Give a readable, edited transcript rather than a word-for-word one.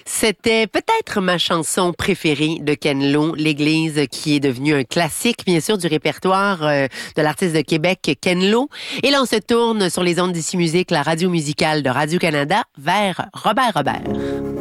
C'était peut-être ma chanson préférée de Ken Lo, L'Église, qui est devenue un classique, bien sûr, du répertoire de l'artiste de Québec, Ken Lo. Et là, on se tourne sur les ondes d'ici musique, la radio musicale de Radio-Canada, vers Robert Robert.